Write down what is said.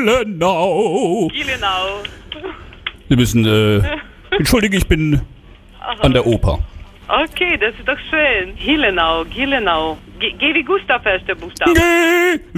Gielenau. Gielenau. Sie müssen, entschuldige, ich bin an der Oper. Okay, das ist doch schön. Gielenau. G wie Gustav, erster Buchstabe. G